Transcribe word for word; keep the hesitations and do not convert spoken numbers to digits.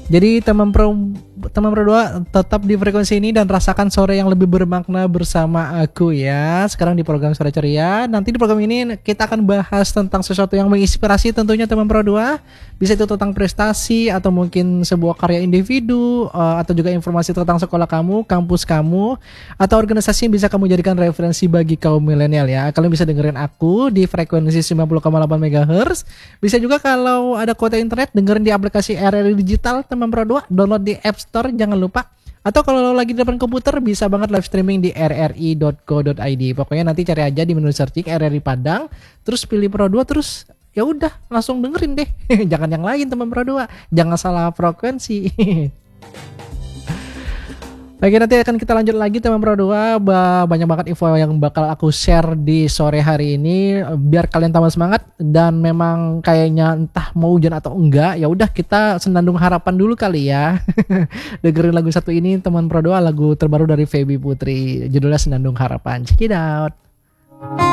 Jadi teman pro teman pro dua tetap di frekuensi ini dan rasakan sore yang lebih bermakna bersama aku ya. Sekarang di program Sore Ceria. Nanti di program ini kita akan bahas tentang sesuatu yang menginspirasi tentunya teman pro dua. Bisa itu tentang prestasi atau mungkin sebuah karya individu uh, atau juga informasi tentang sekolah kamu, kampus kamu atau organisasi yang bisa kamu jadikan referensi bagi kaum milenial ya. Kalian bisa dengerin aku di frekuensi sembilan puluh koma delapan megahertz. Bisa juga kalau ada kuota internet dengerin di aplikasi R R I Digital teman pro dua, download di App Store jangan lupa. Atau kalau lagi di depan komputer bisa banget live streaming di r r i dot co dot i d. Pokoknya nanti cari aja di menu searching R R I Padang, terus pilih Pro dua, terus ya udah langsung dengerin deh. Jangan yang lain teman Pro dua, jangan salah frekuensi. Oke, nanti akan kita lanjut lagi teman Pro dua. Banyak banget info yang bakal aku share di sore hari ini biar kalian tambah semangat. Dan memang kayaknya entah mau hujan atau enggak, ya udah kita senandung harapan dulu kali ya. Dengerin lagu satu ini teman Pro dua, lagu terbaru dari Feby Putri, judulnya Senandung Harapan. Check it out.